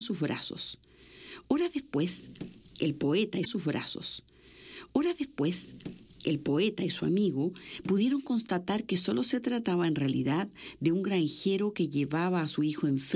sus brazos. Horas después, el poeta y sus brazos. Horas después, el poeta y su amigo pudieron constatar que solo se trataba en realidad de un granjero que llevaba a su hijo enfermo